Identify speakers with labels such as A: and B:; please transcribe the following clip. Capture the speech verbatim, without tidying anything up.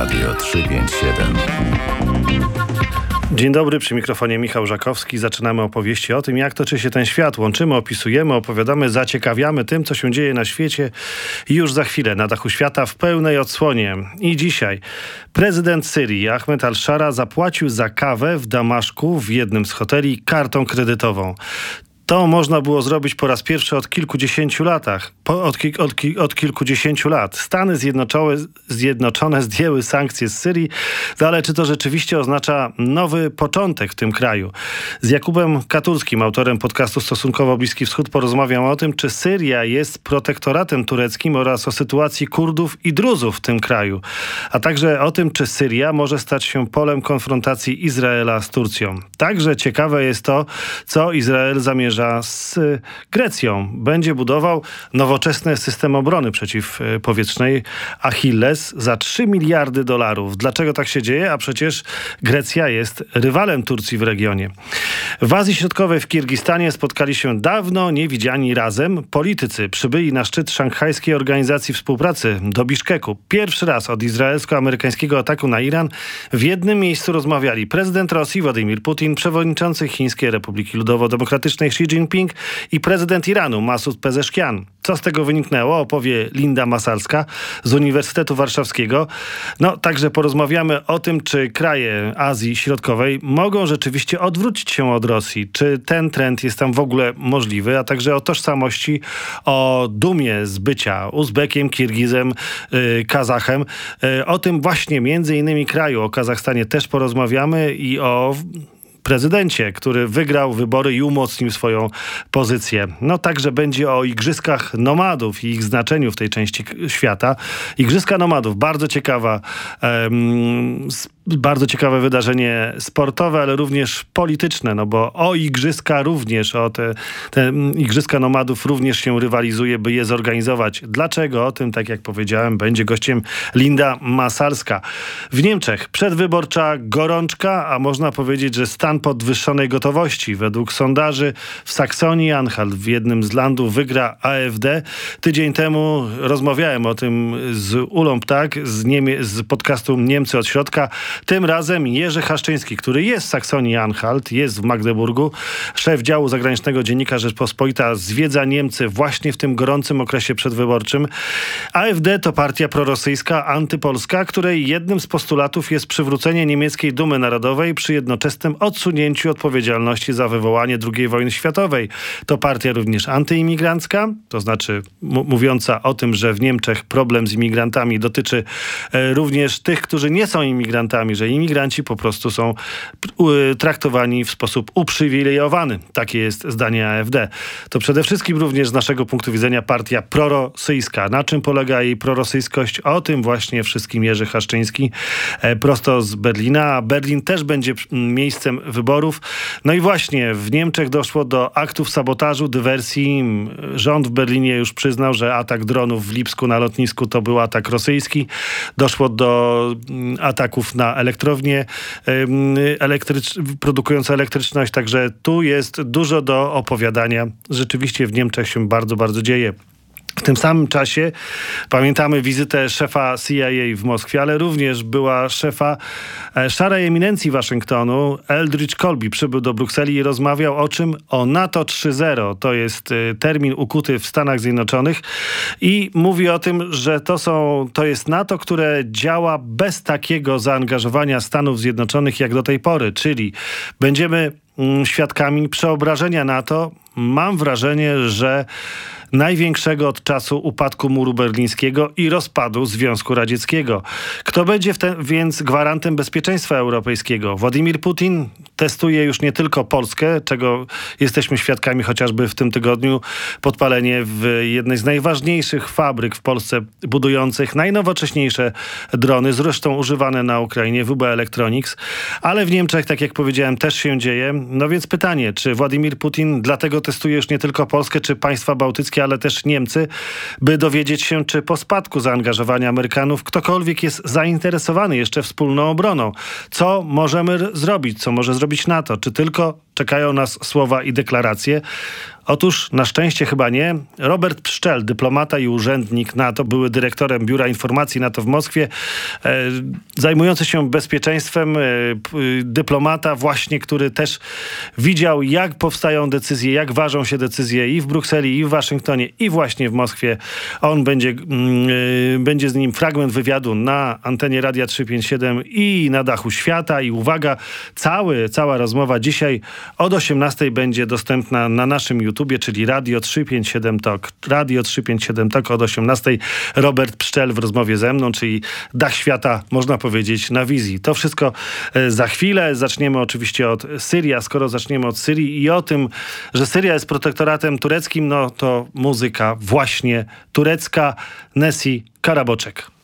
A: Radio trzysta pięćdziesiąt siedem.
B: Dzień dobry, przy mikrofonie Michał Żakowski. Zaczynamy opowieści o tym, jak toczy się ten świat. Łączymy, opisujemy, opowiadamy, zaciekawiamy tym, co się dzieje na świecie. I już za chwilę na dachu świata w pełnej odsłonie. I dzisiaj prezydent Syrii Ahmed al-Szara zapłacił za kawę w Damaszku w jednym z hoteli kartą kredytową. To można było zrobić po raz pierwszy od kilkudziesięciu latach. Po, od, ki, od, ki, od kilkudziesięciu lat. Stany Zjednoczone, Zjednoczone zdjęły sankcje z Syrii, no ale czy to rzeczywiście oznacza nowy początek w tym kraju? Z Jakubem Katulskim, autorem podcastu Stosunkowo Bliski Wschód, porozmawiam o tym, czy Syria jest protektoratem tureckim oraz o sytuacji Kurdów i Druzów w tym kraju. A także o tym, czy Syria może stać się polem konfrontacji Izraela z Turcją. Także ciekawe jest to, co Izrael zamierza z Grecją. Będzie budował nowoczesny system obrony przeciwpowietrznej Achilles za trzy miliardy dolarów. Dlaczego tak się dzieje? A przecież Grecja jest rywalem Turcji w regionie. W Azji Środkowej, w Kirgistanie spotkali się dawno niewidziani razem politycy. Przybyli na szczyt Szanghajskiej Organizacji Współpracy do Biszkeku. Pierwszy raz od izraelsko-amerykańskiego ataku na Iran w jednym miejscu rozmawiali prezydent Rosji Władimir Putin, przewodniczący Chińskiej Republiki Ludowo-Demokratycznej Xi Jinping i prezydent Iranu Masud Pezeszkian. Co z tego wyniknęło, opowie Linda Masalska z Uniwersytetu Warszawskiego. No, także porozmawiamy o tym, czy kraje Azji Środkowej mogą rzeczywiście odwrócić się od Rosji. Czy ten trend jest tam w ogóle możliwy, a także o tożsamości, o dumie z bycia Uzbekiem, Kirgizem, yy, Kazachem. Yy, o tym właśnie między innymi kraju, o Kazachstanie też porozmawiamy i o prezydencie, który wygrał wybory i umocnił swoją pozycję. No także będzie o Igrzyskach Nomadów i ich znaczeniu w tej części świata. Igrzyska Nomadów, bardzo ciekawa, um, bardzo ciekawe wydarzenie sportowe, ale również polityczne, no bo o Igrzyska również, o te, te Igrzyska Nomadów również się rywalizuje, by je zorganizować. Dlaczego? O tym, tak jak powiedziałem, będzie gościem Linda Masalska. W Niemczech przedwyborcza gorączka, a można powiedzieć, że stan podwyższonej gotowości. Według sondaży w Saksonii-Anhalt, w jednym z landów, wygra A F D. Tydzień temu rozmawiałem o tym z Ulą Ptak, z, Niemie- z podcastu Niemcy od środka. Tym razem Jerzy Haszczyński, który jest w Saksonii-Anhalt, jest w Magdeburgu, szef działu zagranicznego Dziennika Rzeczpospolita, zwiedza Niemcy właśnie w tym gorącym okresie przedwyborczym. A F D to partia prorosyjska, antypolska, której jednym z postulatów jest przywrócenie niemieckiej dumy narodowej przy jednoczesnym odsunięciu odpowiedzialności za wywołanie drugiej wojny światowej. To partia również antyimigrancka, to znaczy m- mówiąca o tym, że w Niemczech problem z imigrantami dotyczy e, również tych, którzy nie są imigrantami, że imigranci po prostu są y, traktowani w sposób uprzywilejowany. Takie jest zdanie A F D. To przede wszystkim również z naszego punktu widzenia partia prorosyjska. Na czym polega jej prorosyjskość? O tym właśnie wszystkim Jerzy Haszczyński e, prosto z Berlina. A Berlin też będzie miejscem wyborów. No i właśnie w Niemczech doszło do aktów sabotażu, dywersji. Rząd w Berlinie już przyznał, że atak dronów w Lipsku na lotnisku to był atak rosyjski. Doszło do ataków na elektrownie elektrycz- produkujące elektryczność. Także tu jest dużo do opowiadania. Rzeczywiście w Niemczech się bardzo, bardzo dzieje. W tym samym czasie pamiętamy wizytę szefa C I A w Moskwie, ale również była szefa e, szarej eminencji Waszyngtonu, Eldridge Colby, przybył do Brukseli i rozmawiał o czym? O NATO trzy zero. To jest e, termin ukuty w Stanach Zjednoczonych i mówi o tym, że to są, to jest NATO, które działa bez takiego zaangażowania Stanów Zjednoczonych jak do tej pory, czyli będziemy mm, świadkami przeobrażenia NATO. Mam wrażenie, że największego od czasu upadku muru berlińskiego i rozpadu Związku Radzieckiego. Kto będzie w te, więc gwarantem bezpieczeństwa europejskiego? Władimir Putin testuje już nie tylko Polskę, czego jesteśmy świadkami chociażby w tym tygodniu, podpalenie w jednej z najważniejszych fabryk w Polsce budujących najnowocześniejsze drony, zresztą używane na Ukrainie, W B Electronics, ale w Niemczech, tak jak powiedziałem, też się dzieje. No więc pytanie, czy Władimir Putin dlatego testuje już nie tylko Polskę, czy państwa bałtyckie, ale też Niemcy, by dowiedzieć się, czy po spadku zaangażowania Amerykanów ktokolwiek jest zainteresowany jeszcze wspólną obroną. Co możemy r- zrobić? Co może zrobić NATO? Czy tylko czekają nas słowa i deklaracje? Otóż na szczęście chyba nie. Robert Pszczel, dyplomata i urzędnik NATO, były dyrektorem Biura Informacji NATO w Moskwie, e, zajmujący się bezpieczeństwem, e, p, dyplomata właśnie, który też widział, jak powstają decyzje, jak ważą się decyzje i w Brukseli, i w Waszyngtonie, i właśnie w Moskwie. On będzie, mm, e, będzie z nim fragment wywiadu na antenie Radia trzysta pięćdziesiąt siedem i na dachu świata. I uwaga, cały, cała rozmowa dzisiaj od osiemnastej będzie dostępna na naszym YouTube. YouTubie, czyli Radio trzysta pięćdziesiąt siedem Talk. Radio trzysta pięćdziesiąt siedem Talk od osiemnastej. Robert Pszczel w rozmowie ze mną, czyli dach świata, można powiedzieć, na wizji. To wszystko za chwilę. Zaczniemy oczywiście od Syrii, a skoro zaczniemy od Syrii i o tym, że Syria jest protektoratem tureckim, no to muzyka właśnie turecka. Nesi Karaboczek.